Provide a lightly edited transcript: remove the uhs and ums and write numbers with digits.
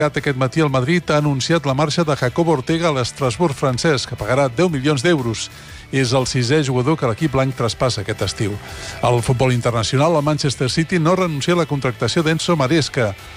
Aquest matí el Madrid ha anunciat la marxa de Jacobo Ortega a l'Estrasburg francès, que pagarà 10 milions d'euros. És el 6è jugador que l'equip blanc traspassa aquest estiu. Al futbol internacional, el Manchester City no renuncia a la contractació d'Enzo Maresca.